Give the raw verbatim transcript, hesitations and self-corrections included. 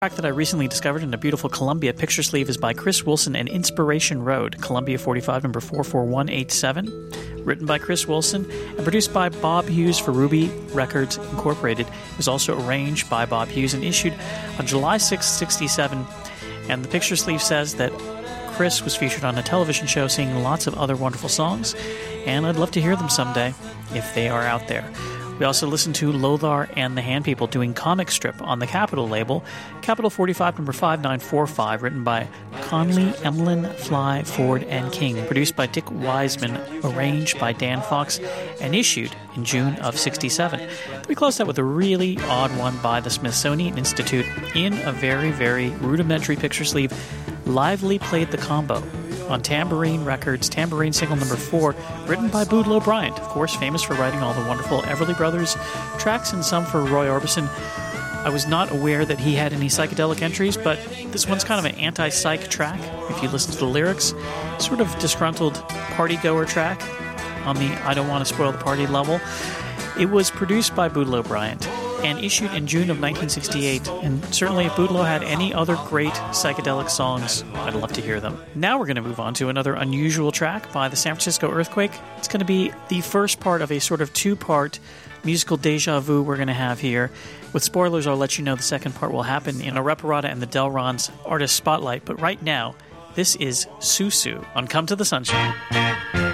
track that I recently discovered in a beautiful Columbia picture sleeve is by Chris Wilson and Inspiration Road, Columbia forty-five, number four four one eight seven. Written by Chris Wilson and produced by Bob Hughes for Ruby Records Incorporated. It was also arranged by Bob Hughes and issued on July sixth, sixty-seven. And the picture sleeve says that Chris was featured on a television show singing lots of other wonderful songs, and I'd love to hear them someday if they are out there. We also listened to Lothar and the Hand People doing Comic Strip on the Capitol label, Capitol forty-five, number five nine four five, written by Conley, Emlyn, Fly, Ford, and King, produced by Dick Wiseman, arranged by Dan Fox, and issued in June of sixty-seven. We closed out with a really odd one by the Smithsonian Institute in a very, very rudimentary picture sleeve. Lively played the combo on Tambourine Records, Tambourine single number four, written by Boudleaux Bryant, of course, famous for writing all the wonderful Everly Brothers tracks and some for Roy Orbison. I was not aware that he had any psychedelic entries, but this one's kind of an anti-psych track, if you listen to the lyrics. Sort of disgruntled party-goer track on the I don't want to spoil the party level. It was produced by Boudleaux Bryant and issued in June of nineteen sixty-eight, and certainly if Boudleaux had any other great psychedelic songs, I'd love to hear them. Now we're going to move on to another unusual track by the San Francisco Earthquake. It's going to be the first part of a sort of two-part musical deja vu we're going to have here. With spoilers, I'll let you know the second part will happen in Areparata and the Delrons Artist Spotlight, but right now, this is Susu on Come to the Sunshine.